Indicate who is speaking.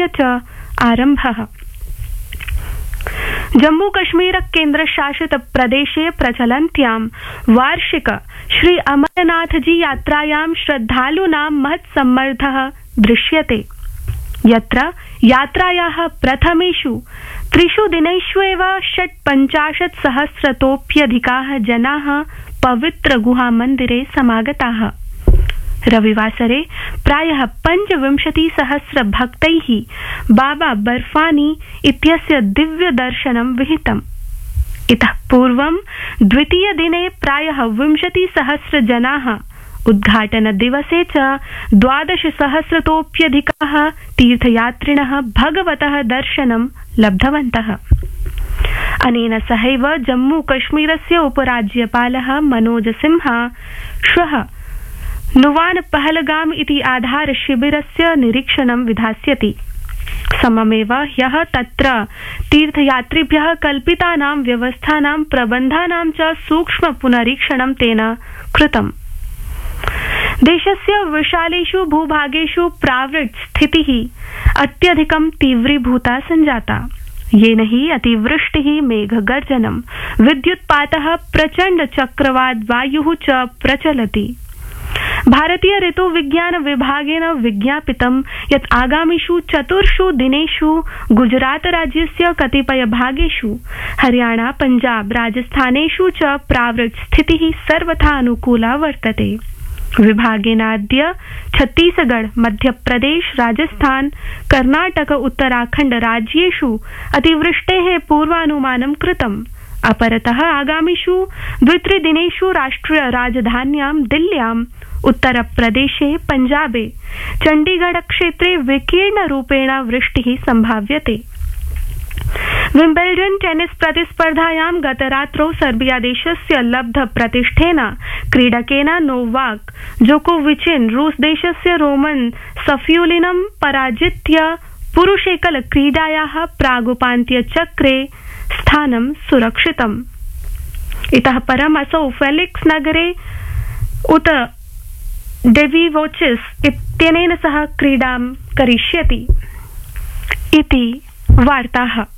Speaker 1: दिवसस्य च आरम्भः। जम्मूकश्मीर केन्द्रशासित प्रदेशे प्रचलन्त्यां वार्षिक श्री अमरनाथजी यात्रायां श्रद्धालूनां महत्सम्मर्दः दृश्यते, यत्र यात्रायाः प्रथमेषु 3 दिनेषु एव 56,000तोऽप्यधिकाः जनाः पवित्र गुहामन्दिरे समागताः। रविवासरे प्रायः 25,000 भक्तैः बाबा बर्फानी इत्यस्य दिव्यदर्शनं विहितम्। इतः पूर्वं द्वितीयदिने प्रायः 20,000 जनाः, उद्घाटनदिवसे च 12,000तोऽप्यधिकाः तीर्थयात्रिणः भगवतः दर्शनं लब्धवन्तः। अनेन सहैव जम्मूकश्मीरस्य उपराज्यपालः मनोज सिन्हा श्वः नुवान पहलगाम इति आधार शिबिरस्य निरीक्षणं विधास्यति। सममेव ह्यः तत्र तीर्थयात्रिभ्यः कल्पितानां व्यवस्थानां प्रबन्धानां च सूक्ष्म पुनरीक्षणं तेन कृतम्। देशस्य विशालेषु भूभागेषु प्रावृट् स्थितिः अत्यधिकं तीव्रीभूता सञ्जाता, येन हि अतिवृष्टिः, मेघगर्जनं, विद्युत्पातः, प्रचण्ड चक्रवात वायुः च प्रचलति। भारतीय ऋतुविज्ञान विभागेन विज्ञापितं यत् आगामिषु 4 दिनेषु गुजरात राज्यस्य कतिपय भागेषु, हरियाणा, पंजाब, राजस्थानेषु च प्रावृट् स्थितिः सर्वथा अनुकूला वर्तते। विभागेनाद्य छत्तीसगढ़, मध्यप्रदेश, राजस्थान, कर्नाटक, उत्तराखण्ड राज्येषु अतिवृष्टेः पूर्वानुमानं कृतम्। अपरतः आगामिषु 2-3 दिनेषु राष्ट्रिय राजधान्यां दिल्ल्यां, उत्तरप्रदेशे, पंजाबे, चण्डीगढ़ क्षेत्रे विकीर्णरूपेण वृष्टिः संभाव्यते। विम्बल्डन् टेनिस प्रतिस्पर्धायां गतरात्रौ सर्बियादेशस्य लब्धप्रतिष्ठेन क्रीडकेन नोवाक जोकोविचेन रूसदेशस्य रोमन सफियुलिनं पराजित्य पुरुषेकल क्रीडायाः प्रागुपान्त्यचक्रे स्थानं सुरक्षितम्। इतः परम् असौ फेलिक्स नगरे उत डेविवोचिस इत्यनेन सह क्रीडां करिष्यति इति वार्ताः।